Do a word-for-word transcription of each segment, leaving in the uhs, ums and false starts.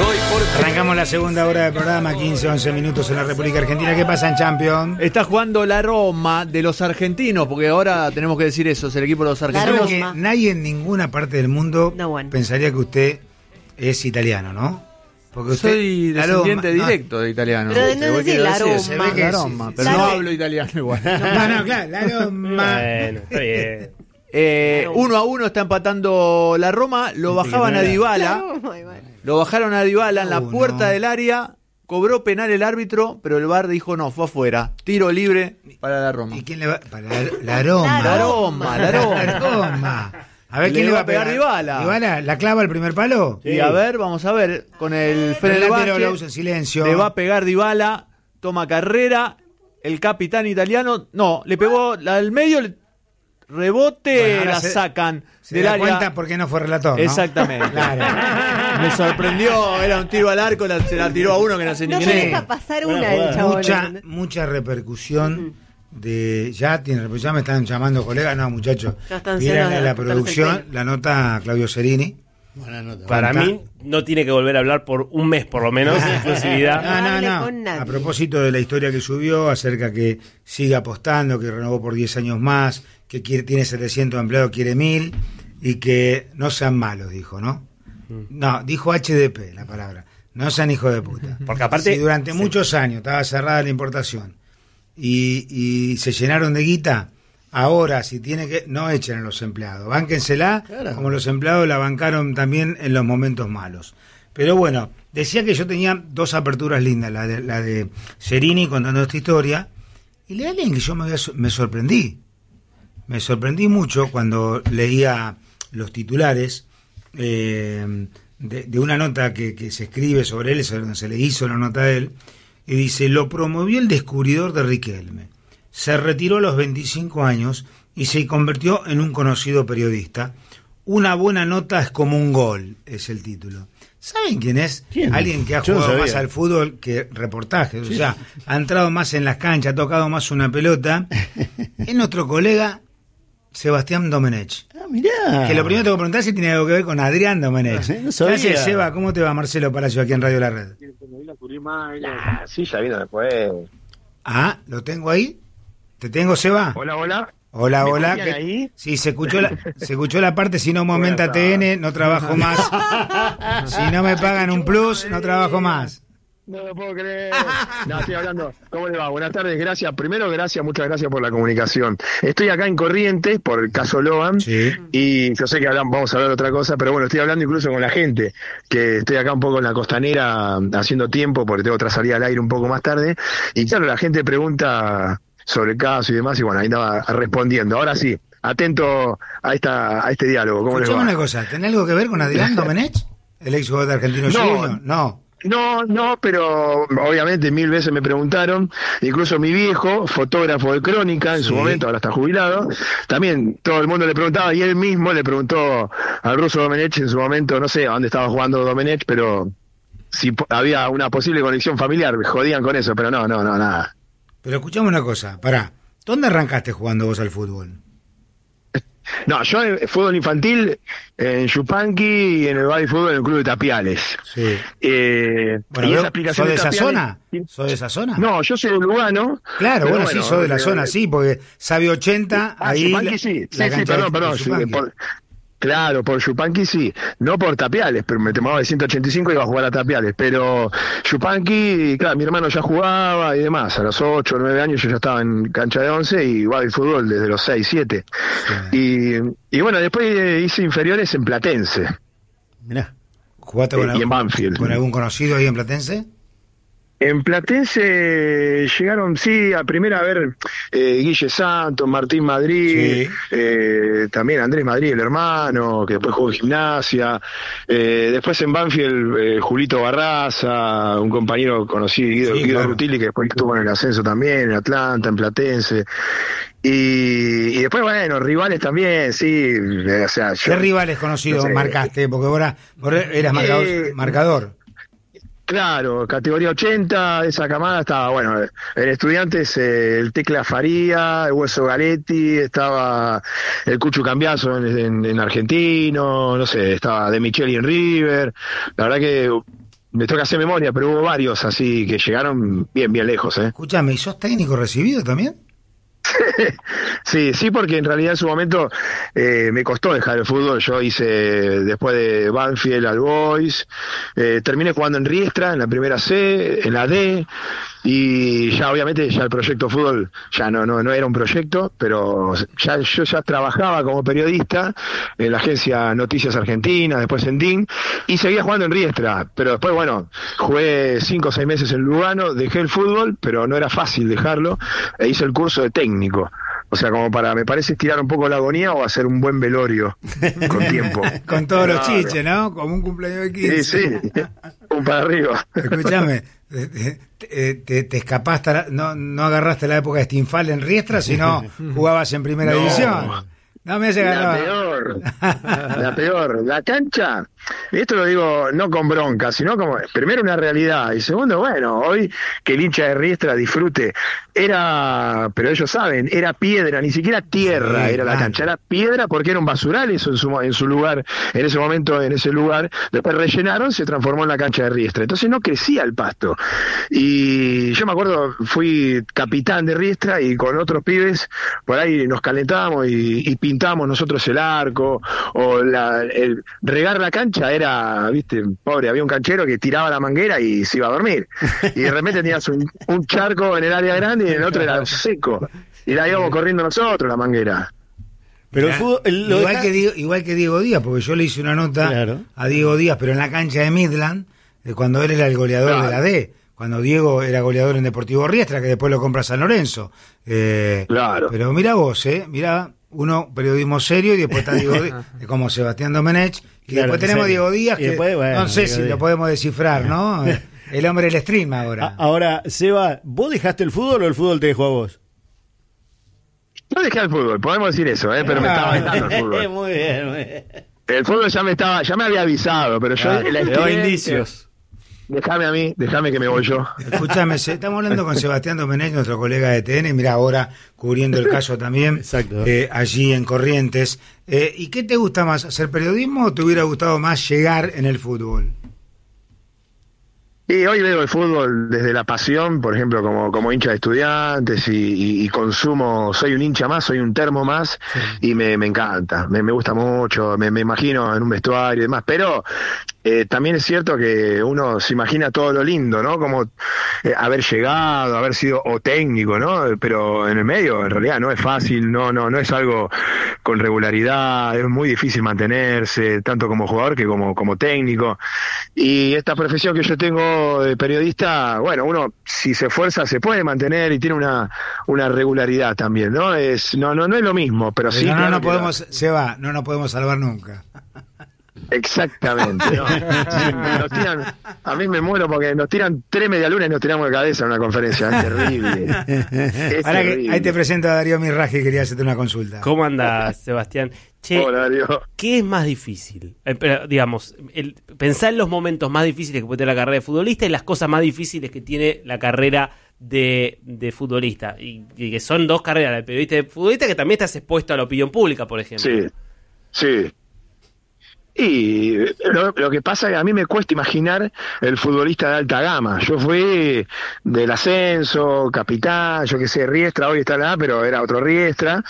Soy Jorge. Arrancamos la segunda hora del programa, quince, once minutos en la República Argentina. ¿Qué pasa en Champions? Está jugando la Roma de los argentinos, porque ahora tenemos que decir eso, es el equipo de los argentinos. Que nadie en ninguna parte del mundo no, bueno. pensaría que usted es italiano, ¿no? Porque usted, soy descendiente Roma, directo no, de italiano. Pero no decir la Roma. Se ve que la Roma, sí, pero no hablo italiano igual. No, no, claro, la Roma. Bueno, está bien. Eh, uno a uno está empatando la Roma, lo bajaban a Dybala, lo bajaron a Dybala en la puerta del área, cobró penal el árbitro, pero el V A R dijo no, fue afuera, tiro libre para la Roma. ¿Y quién le va? Para la, la Roma. La Roma, la Roma. La Roma. A ver, ¿quién le, le va a pegar? Dybala. ¿Dybala la clava el primer palo? Sí. Y a ver, vamos a ver, con el Fenerbahce lo usa en silencio. Le va a pegar Dybala, toma carrera, el capitán italiano, no, le pegó al medio, le rebote, bueno, la se, sacan se del da área. Cuenta porque no fue relator, ¿no? Exactamente. Claro. Me sorprendió, era un tiro al arco, la, se la tiró a uno que no sé ni no quién es. No se deja pasar una el chabón. Mucha, mucha repercusión uh-huh. de ya tiene ya me están llamando colegas, no muchachos. Miren a la producción, la nota Claudio Cerini. Buena nota. Para mí no tiene que volver a hablar por un mes por lo menos, exclusividad. No, no, no. A propósito de la historia que subió acerca que sigue apostando, que renovó por diez años más, que quiere, tiene setecientos empleados, quiere mil, y que no sean malos, dijo, ¿no? No, dijo H D P la palabra. No sean hijos de puta. Porque aparte... Si durante sí. muchos años estaba cerrada la importación y, y se llenaron de guita, ahora si tiene que... No echen a los empleados. Bánquensela, claro. Como los empleados la bancaron también en los momentos malos. Pero bueno, decía que yo tenía dos aperturas lindas, la de, la de Cerini contando esta historia, y le alguien que yo me, había, me sorprendí. Me sorprendí mucho cuando leía los titulares eh, de, de una nota que, que se escribe sobre él, se, se le hizo la nota de él, y dice, lo promovió el descubridor de Riquelme. Se retiró a los veinticinco años y se convirtió en un conocido periodista. Una buena nota es como un gol, es el título. ¿Saben quién es? ¿Quién? Alguien que ha Yo jugado no más al fútbol que reportajes. Sí. O sea, ha entrado más en las canchas, ha tocado más una pelota. Es nuestro colega Sebastián Domenech. Ah, mirá. Que lo primero que tengo que preguntar si tiene algo que ver con Adrián Domenech. No sabía. Gracias, Seba. ¿Cómo te va, Marcelo Palacio, aquí en Radio La Red? Ah, sí, ya vino después. Ah, ¿lo tengo ahí? ¿Te tengo, Seba? Hola, hola. Hola, hola. ¿Qué? Ahí? Sí, se escuchó la, se escuchó la parte, si no momenta T N, no trabajo más. Si no me pagan un plus, no trabajo más. No lo puedo creer. No, estoy hablando. ¿Cómo le va? Buenas tardes, gracias. Primero, gracias, muchas gracias por la comunicación. Estoy acá en Corrientes por el caso Logan. Sí. Y yo sé que hablamos, vamos a hablar de otra cosa, pero bueno, estoy hablando incluso con la gente, que estoy acá un poco en la costanera haciendo tiempo, porque tengo otra salida al aire un poco más tarde. Y claro, la gente pregunta sobre el caso y demás, y bueno, ahí estaba respondiendo. Ahora sí, atento a esta a este diálogo. ¿Cómo les va? una cosa, ¿tiene algo que ver con Adrián Domenech? ¿El ex jugador argentino no, Junior? No. No, no, pero obviamente mil veces me preguntaron, incluso mi viejo, fotógrafo de Crónica en sí. su momento, ahora está jubilado, también todo el mundo le preguntaba y él mismo le preguntó al ruso Domenech en su momento, no sé a dónde estaba jugando Domenech, pero si había una posible conexión familiar, jodían con eso, pero no, no, no, nada. Pero escuchame una cosa, pará, ¿dónde arrancaste jugando vos al fútbol? No, yo en fútbol infantil en Yupanqui y en el baby fútbol en el club de Tapiales. Sí. Eh, bueno, y esa aplicación ¿sos de, de esa zona? ¿Sos de esa zona? No, yo soy de Lugano. Claro, bueno, bueno, sí, sos de la eh, zona, sí, porque Sabe ochenta, ah, ahí... Yupanqui sí, sí, sí, perdón, perdón. Sí, por, claro, por Yupanqui sí, no por Tapiales, pero me tomaba de ciento ochenta y cinco y iba a jugar a Tapiales, pero Yupanqui, claro, mi hermano ya jugaba y demás, a los ocho o nueve años yo ya estaba en cancha de once y jugaba el fútbol desde los seis, siete. Sí. Y, y bueno, después hice inferiores en Platense. Mirá, ¿jugaste con, eh, y en Banfield. ¿Con algún conocido ahí en Platense? En Platense llegaron, sí, a primera a ver eh, Guille Santos, Martín Madrid, sí. eh, también Andrés Madrid, el hermano, que después jugó en Gimnasia. Eh, después en Banfield, eh, Julito Barraza, un compañero conocido, Guido, sí, Guido claro. Rutilli, que después estuvo en el ascenso también, en Atlanta, en Platense. Y, y después, bueno, rivales también, sí. O sea, yo, ¿qué rivales conocidos no sé, marcaste? Porque ahora eras marcador, eh, marcador. Claro, categoría ochenta, esa camada estaba, bueno, en Estudiantes eh, el Tecla Faría, el Hueso Galetti, estaba el Cuchu Cambiazo en, en, en Argentino, no sé, estaba De Micheli en River, la verdad que me toca hacer memoria, pero hubo varios así que llegaron bien, bien lejos, ¿eh? Escúchame, ¿y sos técnico recibido también? Sí, sí, porque en realidad en su momento eh, me costó dejar el fútbol. Yo hice, después de Banfield al Boys, eh, terminé jugando en Riestra, en la primera C, en la D, y ya obviamente ya el proyecto fútbol ya no no no era un proyecto, pero ya yo ya trabajaba como periodista en la agencia Noticias Argentinas, después en D I N, y seguía jugando en Riestra, pero después, bueno, jugué cinco o seis meses en Lugano, dejé el fútbol, pero no era fácil dejarlo, e hice el curso de técnico. O sea, como para, me parece, estirar un poco la agonía o hacer un buen velorio con tiempo. Con todos claro. los chiches, ¿no? Como un cumpleaños de quince. Sí, sí, un para arriba. Escúchame, te, te, te escapaste, no, no agarraste la época de Stinfal en Riestra, sino jugabas en primera no. división. No me hace La peor, la peor, la cancha, esto lo digo no con bronca, sino como, primero una realidad, y segundo, bueno, hoy que el hincha de Riestra disfrute, era, pero ellos saben, era piedra, ni siquiera tierra sí, era la cancha, era piedra porque era un basural eso en su, en su lugar, en ese momento, en ese lugar, después rellenaron, se transformó en la cancha de Riestra, entonces no crecía el pasto, y yo me acuerdo, fui capitán de Riestra y con otros pibes, por ahí nos calentábamos y, y pintamos nosotros el arco, o la, el regar la cancha era, viste, pobre, había un canchero que tiraba la manguera y se iba a dormir, y de repente tenías un, un charco en el área grande y en el otro era seco, y la íbamos corriendo nosotros la manguera. Pero el fútbol, el, igual, deja... que Diego, igual que Diego Díaz, porque yo le hice una nota claro. a Diego Díaz, pero en la cancha de Midland, de cuando él era el goleador claro. de la D, cuando Diego era goleador en Deportivo Riestra, que después lo compra San Lorenzo. Eh, claro. Pero mira vos, eh, mira, uno periodismo serio y después está Diego Díaz, como Sebastián Domenech, y claro, después tenemos Diego Díaz, que después, bueno, no sé Diego si Díaz. Lo podemos descifrar, ¿no? El hombre del stream ahora. Ahora, Seba, ¿vos dejaste el fútbol o el fútbol te dejó a vos? Yo dejé el fútbol, podemos decir eso, ¿eh? Pero me estaba dejando el fútbol. Muy bien, muy bien. El fútbol ya me estaba, ya me había avisado, pero yo claro, le doy indicios. Déjame a mí, déjame que me voy yo. Escúchame, estamos hablando con Sebastián Domenech, nuestro colega de T N, mira ahora cubriendo el caso también, exacto. Eh, allí en Corrientes. Eh, ¿Y qué te gusta más, hacer periodismo o te hubiera gustado más llegar en el fútbol? Y hoy veo el fútbol desde la pasión, por ejemplo, como, como hincha de Estudiantes y, y, y consumo, soy un hincha más, soy un termo más sí. y me, me encanta, me, me gusta mucho, me, me imagino en un vestuario y demás, pero eh, también es cierto que uno se imagina todo lo lindo, ¿no? Como eh, haber llegado, haber sido o técnico, ¿no? Pero en el medio en realidad no es fácil, no, no, no es algo con regularidad, es muy difícil mantenerse, tanto como jugador que como, como técnico, y esta profesión que yo tengo de periodista, bueno, uno si se esfuerza se puede mantener y tiene una una regularidad también, ¿no? Es no no no es lo mismo, pero, pero sí no, claro no podemos no. se va, no nos podemos salvar nunca. Exactamente. No, sí, nos tiran, a mí me muero porque nos tiran tres medialunas y nos tiramos de cabeza en una conferencia, es terrible. Es Ahora terrible. Que ahí te presento a Darío Mirraji, que quería hacerte una consulta. ¿Cómo andas, Sebastián? Che, hola, Darío. ¿Qué es más difícil? Eh, pero, digamos, el, pensar en los momentos más difíciles que puede tener la carrera de futbolista y las cosas más difíciles que tiene la carrera de, de futbolista. Y, y que son dos carreras, la de periodista y de futbolista, que también estás expuesto a la opinión pública, por ejemplo. Sí, sí. Y lo, lo que pasa es que a mí me cuesta imaginar el futbolista de alta gama. Yo fui del ascenso, capitán, yo qué sé, Riestra, hoy está la A, pero era otro Riestra.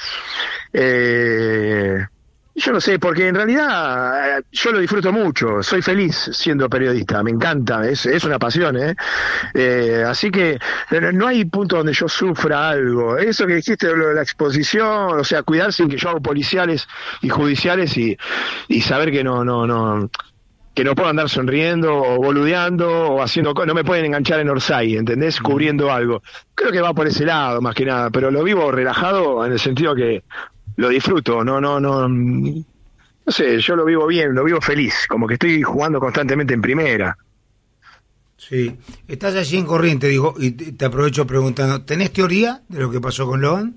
Eh, yo no sé, porque en realidad yo lo disfruto mucho, soy feliz siendo periodista, me encanta, es, es una pasión, ¿eh? Eh, así que no hay punto donde yo sufra algo. Eso que dijiste de lo de la exposición, o sea, cuidar sin que yo hago policiales y judiciales y, y saber que no, no, no, que no puedo andar sonriendo o boludeando o haciendo, no me pueden enganchar en Orsay, ¿entendés? Cubriendo algo. Creo que va por ese lado más que nada, pero lo vivo relajado en el sentido que lo disfruto, no, no, no, no sé, yo lo vivo bien, lo vivo feliz, como que estoy jugando constantemente en primera. Sí, estás allí en Corrientes, digo, y te aprovecho preguntando, ¿tenés teoría de lo que pasó con Loan?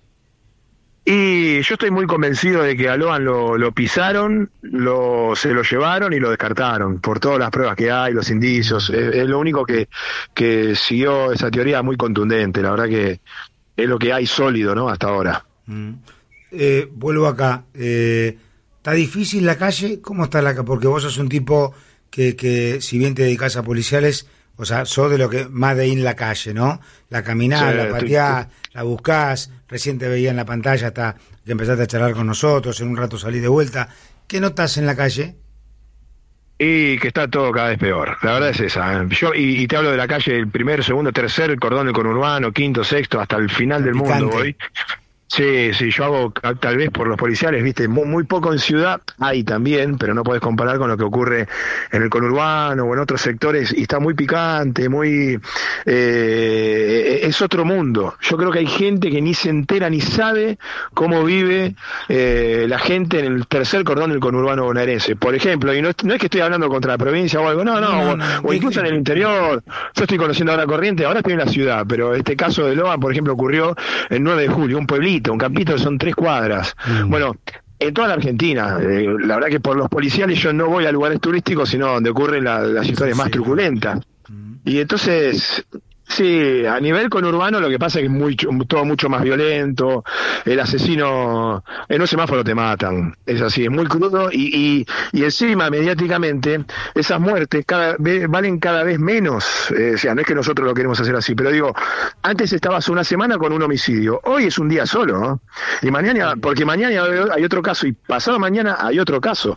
Y yo estoy muy convencido de que a Loan lo, lo pisaron, lo, se lo llevaron y lo descartaron, por todas las pruebas que hay, los indicios, es, es lo único que, que siguió esa teoría muy contundente, la verdad que es lo que hay sólido, ¿no? Hasta ahora. Mm. Eh, vuelvo acá, eh, ¿está difícil la calle? ¿Cómo está la calle? Porque vos sos un tipo que, que si bien te dedicas a policiales, o sea, sos de lo que más de ir en la calle, ¿no? La caminás, sí, la pateás, sí, sí. la buscás, recién te veía en la pantalla hasta que empezaste a charlar con nosotros, en un rato salí de vuelta. ¿Qué notas en la calle? Y que está todo cada vez peor, la verdad es esa. Yo y, y te hablo de la calle, el primer, segundo, tercer cordón del conurbano, quinto, sexto, hasta el final del mundo voy. Sí, sí, yo hago tal vez por los policiales, viste, muy, muy poco en ciudad, hay también, pero no podés comparar con lo que ocurre en el conurbano o en otros sectores, y está muy picante, muy... Eh, es otro mundo. Yo creo que hay gente que ni se entera ni sabe cómo vive eh, la gente en el tercer cordón del conurbano bonaerense, por ejemplo, y no, no es que estoy hablando contra la provincia o algo, no, no, no, no, no o, o incluso en el interior. Yo estoy conociendo ahora Corrientes, ahora estoy en la ciudad, pero este caso de Logan, por ejemplo, ocurrió el nueve de julio, un pueblito, un campito, son tres cuadras. Mm. Bueno, en toda la Argentina, eh, la verdad que por los policiales yo no voy a lugares turísticos, sino donde ocurren la, las historias sí, más truculentas. Mm. Y entonces, sí, a nivel conurbano lo que pasa es que es muy, todo mucho más violento, el asesino, en un semáforo te matan, es así, es muy crudo, y, y, y encima mediáticamente esas muertes cada vez, valen cada vez menos, eh, o sea, no es que nosotros lo queremos hacer así, pero digo, antes estabas una semana con un homicidio, hoy es un día solo, ¿no? Y mañana, porque mañana hay otro caso, y pasado mañana hay otro caso,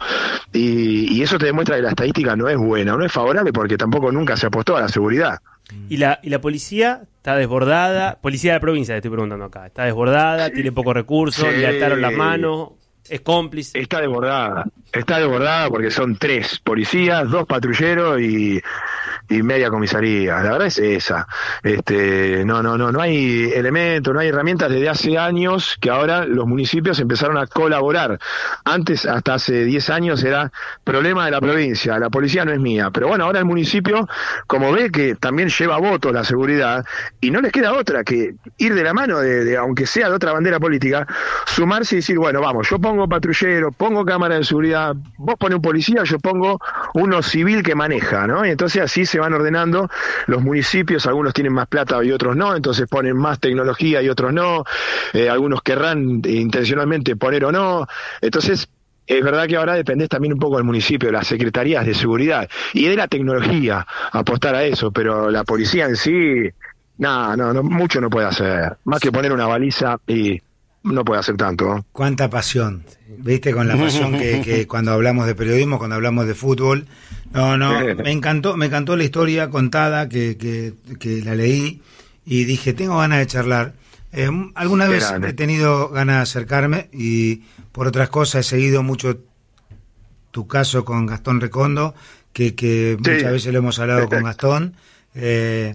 y, y eso te demuestra que la estadística no es buena, no es favorable, porque tampoco nunca se apostó a la seguridad. Y la, y la policía está desbordada, policía de la provincia te estoy preguntando acá, está desbordada, tiene pocos recursos, sí. le ataron las manos, es cómplice. Está desbordada, está desbordada porque son tres policías, dos patrulleros y, y media comisaría, la verdad es esa. Este, no, no, no, no hay elementos, no hay herramientas desde hace años que ahora los municipios empezaron a colaborar. Antes, hasta hace diez años, era problema de la provincia, la policía no es mía, pero bueno, ahora el municipio, como ve que también lleva votos la seguridad, y no les queda otra que ir de la mano de, de aunque sea de otra bandera política, sumarse y decir, bueno, vamos, yo pongo patrullero, pongo cámara de seguridad, vos pones un policía, yo pongo uno civil que maneja, ¿no? Y entonces así se van ordenando los municipios, algunos tienen más plata y otros no, entonces ponen más tecnología y otros no, eh, algunos querrán intencionalmente poner o no, entonces es verdad que ahora dependés también un poco del municipio, de las secretarías de seguridad y de la tecnología, apostar a eso, pero la policía en sí, no, no, no mucho no puede hacer, más que poner una baliza y no puede hacer tanto. Cuánta pasión, viste, con la pasión que, que cuando hablamos de periodismo, cuando hablamos de fútbol. No, no, me encantó, me encantó la historia contada que, que, que la leí y dije, tengo ganas de charlar. Eh, alguna vez he tenido ganas de acercarme y por otras cosas he seguido mucho tu caso con Gastón Recondo, que, que sí. muchas veces lo hemos hablado con Gastón, eh,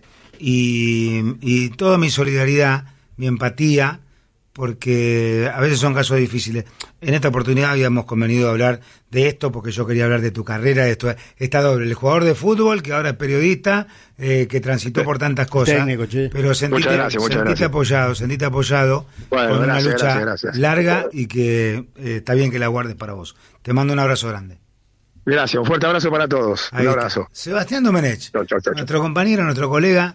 y, y toda mi solidaridad, mi empatía, porque a veces son casos difíciles. En esta oportunidad habíamos convenido hablar de esto porque yo quería hablar de tu carrera, de esto, esta doble, el jugador de fútbol que ahora es periodista, eh, que transitó por tantas cosas, técnico, sí. pero sentite, gracias, sentite apoyado, sentite apoyado bueno, con gracias, una lucha gracias, gracias. larga y que eh, está bien que la guardes para vos. Te mando un abrazo grande. Gracias, un fuerte abrazo para todos. Ahí un abrazo. Está. Sebastián Domenech, chau, chau, chau, nuestro chau. compañero, nuestro colega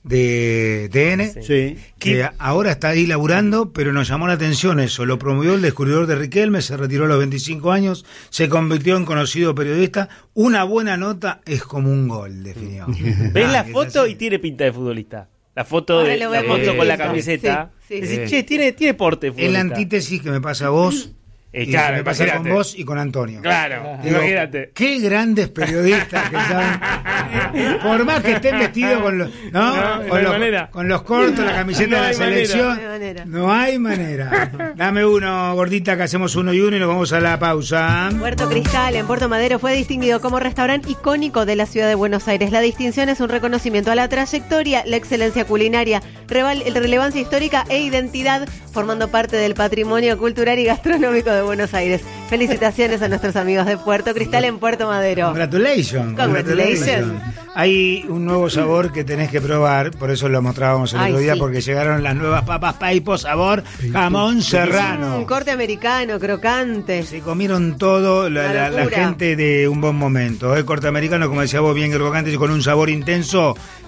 de T N, sí. que ahora está ahí laburando, pero nos llamó la atención eso, lo promovió el descubridor de Riquelme, se retiró a los veinticinco años, se convirtió en conocido periodista, una buena nota es como un gol, definió. ¿Ves ah, la foto y tiene pinta de futbolista? La foto, de, la foto con la camiseta. Sí, sí, sí. Decís, che, tiene, tiene porte futbolista. Es la antítesis que me pasa a vos. Eh, claro, me pasa con vos y con Antonio. Claro, Digo, imagínate. Qué grandes periodistas que saben. Por más que estén vestidos con los, ¿no? No, con, no los con los cortos, la camiseta no de la selección. Manera. No hay manera. Dame uno, gordita, que hacemos uno y uno y nos vamos a la pausa. Puerto Cristal, en Puerto Madero, fue distinguido como restaurante icónico de la ciudad de Buenos Aires. La distinción es un reconocimiento a la trayectoria, la excelencia culinaria, relevancia histórica e identidad, formando parte del patrimonio cultural y gastronómico de Buenos Aires. Felicitaciones a nuestros amigos de Puerto Cristal en Puerto Madero. Congratulations. Congratulations. Hay un nuevo sabor que tenés que probar, por eso lo mostrábamos el Ay, otro día, sí. porque llegaron las nuevas papas Paipo sabor jamón serrano. Un corte americano, crocante. Se comieron todo la, la, la gente de Un Buen Momento. El corte americano, como decía vos, bien crocante y con un sabor intenso.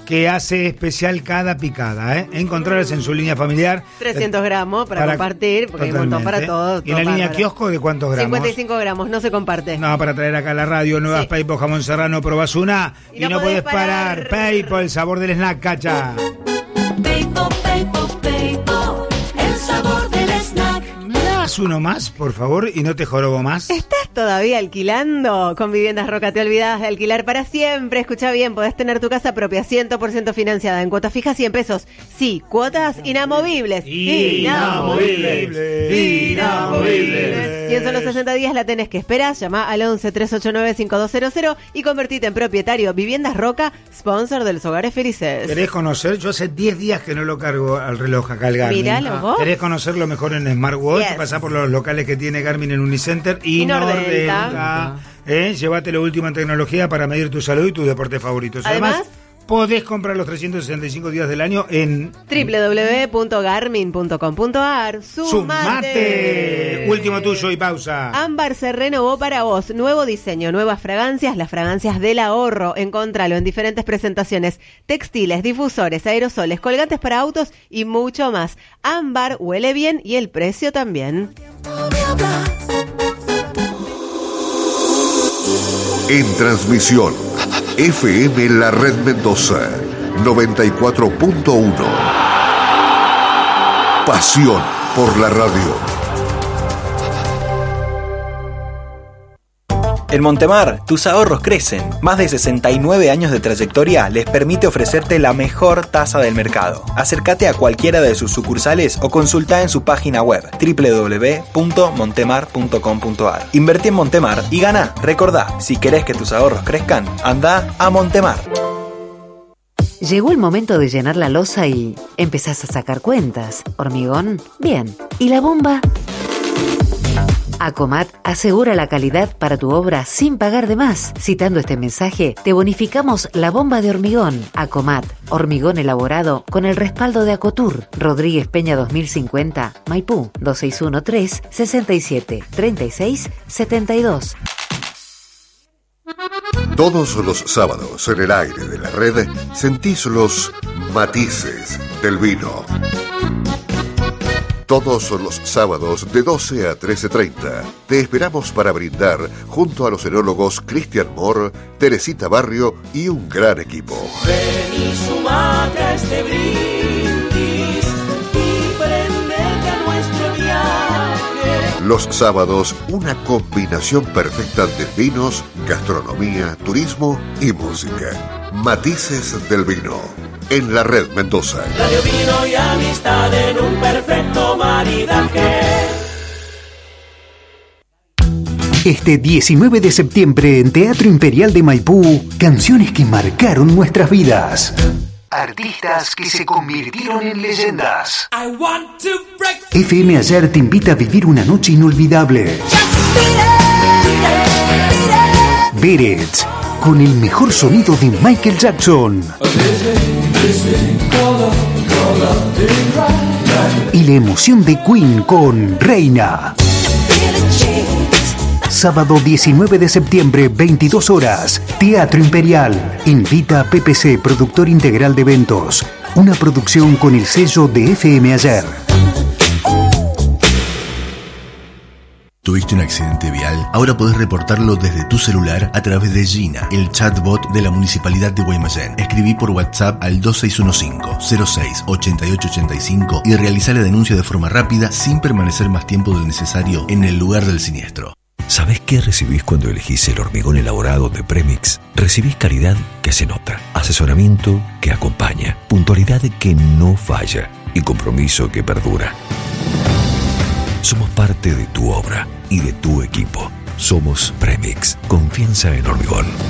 que hace especial cada picada, ¿eh? Encontrarlas en su línea familiar. trescientos gramos para, para compartir, porque totalmente. Hay un montón para todos. ¿Y en la línea kiosco de cuántos gramos? cincuenta y cinco gramos, no se comparte. No, para traer acá a la radio, nuevas sí. PayPal jamón serrano, probás una y, y no, no puedes parar. parar. PayPal, el sabor del snack, cacha. PayPal, PayPal, PayPal, el sabor del snack. ¿Me das uno más, por favor, y no te jorobo más? ¿Estás todavía alquilando? Con Viviendas Roca te olvidas de alquilar para siempre. Escucha bien, podés tener tu casa propia cien por ciento financiada en cuotas fijas cien pesos. Sí, cuotas inamovibles. Inamovibles. Inamovibles. Y en solo sesenta días la tenés que esperar. Llama al once, tres ocho nueve, cinco dos cero cero y convertite en propietario. Viviendas Roca, sponsor de los hogares felices. ¿Querés conocer? Yo hace diez días que no lo cargo al reloj acá al Garmin. Míralo vos. ¿Querés conocerlo mejor en Smartwatch? Yes. Pasá por los locales que tiene Garmin en Unicenter y, y Nordelta. Nordelta. ¿Eh? Llévate lo último en tecnología para medir tu salud y tus deportes favoritos. Además, Además podés comprar los trescientos sesenta y cinco días del año en doble u doble u doble u punto garmin punto com punto a r. ¡Sumate! ¡Sumate! Último tuyo y pausa. Ámbar se renovó para vos. Nuevo diseño, nuevas fragancias, las fragancias del ahorro. Encontralo en diferentes presentaciones. Textiles, difusores, aerosoles, colgantes para autos y mucho más. Ámbar huele bien y el precio también. En transmisión, F M La Red Mendoza, noventa y cuatro punto uno. Pasión por la radio. En Montemar, tus ahorros crecen. Más de sesenta y nueve años de trayectoria les permite ofrecerte la mejor tasa del mercado. Acércate a cualquiera de sus sucursales o consulta en su página web doble u doble u doble u punto montemar punto com punto a r. Invertí en Montemar y gana. Recordá, si querés que tus ahorros crezcan, anda a Montemar. Llegó el momento de llenar la loza y empezás a sacar cuentas. ¿Hormigón? Bien. ¿Y la bomba? Acomat asegura la calidad para tu obra sin pagar de más. Citando este mensaje, te bonificamos la bomba de hormigón. Acomat, hormigón elaborado con el respaldo de Acotur. Rodríguez Peña dos mil cincuenta, Maipú, dos seis uno tres, seis siete, tres seis, siete dos. Todos los sábados en el aire de la red sentís los matices del vino. Todos los sábados de doce a trece treinta te esperamos para brindar junto a los enólogos Cristian Moore, Teresita Barrio y un gran equipo. Ven y sumate a este brindis y prendete a nuestro viaje. Los sábados, una combinación perfecta de vinos, gastronomía, turismo y música. Matices del vino. En la Red Mendoza. Radio, vino y amistad en un perfecto maridaje. Este diecinueve de septiembre en Teatro Imperial de Maipú, canciones que marcaron nuestras vidas. Artistas que se convirtieron en leyendas. I want to break... F M Ayer te invita a vivir una noche inolvidable. Beat It, con el mejor sonido de Michael Jackson. Y la emoción de Queen con Reina. Sábado diecinueve de septiembre, veintidós horas, Teatro Imperial. Invita a P P C, productor integral de eventos. Una producción con el sello de F M Ayer. ¿Tuviste un accidente vial? Ahora podés reportarlo desde tu celular a través de Gina, el chatbot de la Municipalidad de Guaymallén. Escribí por WhatsApp al dos seis uno cinco, cero seis, ocho ocho ocho cinco y realizá la denuncia de forma rápida sin permanecer más tiempo del necesario en el lugar del siniestro. ¿Sabés qué recibís cuando elegís el hormigón elaborado de Premix? Recibís calidad que se nota, asesoramiento que acompaña, puntualidad que no falla y compromiso que perdura. Somos parte de tu obra y de tu equipo. Somos Premix. Confianza en hormigón.